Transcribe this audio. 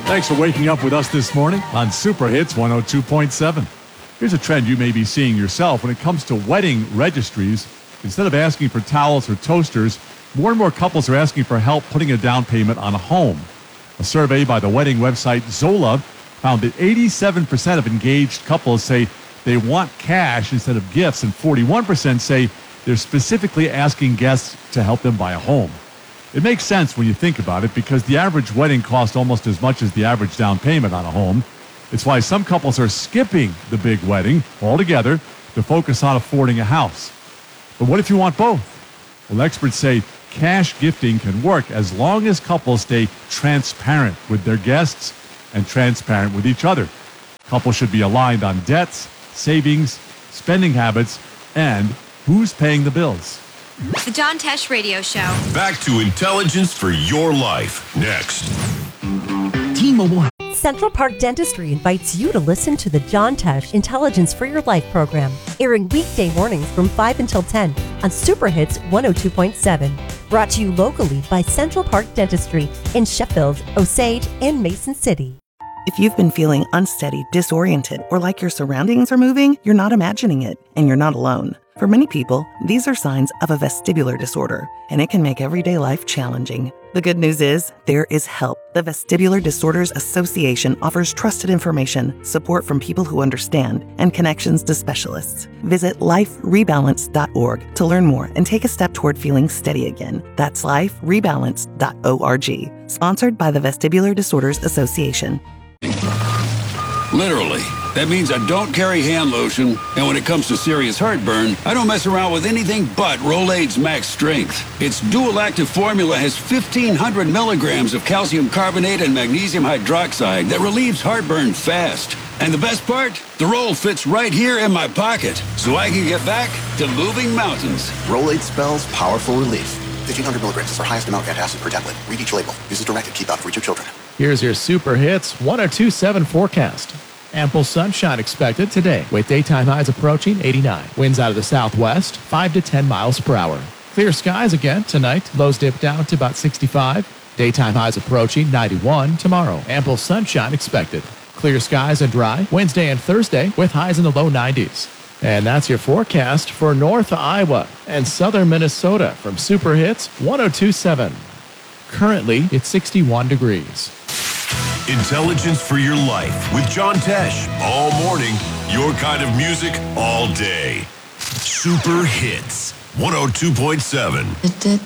Thanks for waking up with us this morning on Super Hits 102.7. Here's a trend you may be seeing yourself when it comes to wedding registries. Instead of asking for towels or toasters, more and more couples are asking for help putting a down payment on a home. A survey by the wedding website Zola found that 87% of engaged couples say they want cash instead of gifts, and 41% say they're specifically asking guests to help them buy a home. It makes sense when you think about it because the average wedding costs almost as much as the average down payment on a home. It's why some couples are skipping the big wedding altogether to focus on affording a house. But what if you want both? Well, experts say cash gifting can work as long as couples stay transparent with their guests and transparent with each other. Couples should be aligned on debts, savings, spending habits, and who's paying the bills. The John Tesh Radio Show. Back to intelligence for your life. Next. T-Mobile. Central Park Dentistry invites you to listen to the John Tesh Intelligence for Your Life program, airing weekday mornings from 5 until 10 on Super Hits 102.7. Brought to you locally by Central Park Dentistry in Sheffield, Osage, and Mason City. If you've been feeling unsteady, disoriented, or like your surroundings are moving, you're not imagining it, and you're not alone. For many people, these are signs of a vestibular disorder, and it can make everyday life challenging. The good news is, there is help. The Vestibular Disorders Association offers trusted information, support from people who understand, and connections to specialists. Visit liferebalance.org to learn more and take a step toward feeling steady again. That's liferebalance.org. Sponsored by the Vestibular Disorders Association. Literally. That means I don't carry hand lotion, and when it comes to serious heartburn, I don't mess around with anything but Rolaids Max Strength. Its dual-active formula has 1,500 milligrams of calcium carbonate and magnesium hydroxide that relieves heartburn fast. And the best part? The roll fits right here in my pocket, so I can get back to moving mountains. Rolaids spells powerful relief. 1,500 milligrams is our highest amount of antacid per tablet. Read each label. Use as directed. Keep out of reach of children. Here's your Super Hits 102.7 forecast. Ample sunshine expected today with daytime highs approaching 89. Winds out of the southwest, 5 to 10 miles per hour. Clear skies again tonight. Lows dip down to about 65. Daytime highs approaching 91 tomorrow. Ample sunshine expected. Clear skies and dry Wednesday and Thursday with highs in the low 90s. And that's your forecast for North Iowa and Southern Minnesota from Super Hits 102.7. Currently, it's 61 degrees. Intelligence for your life with John Tesh. All morning, your kind of music all day. Super Hits 102.7.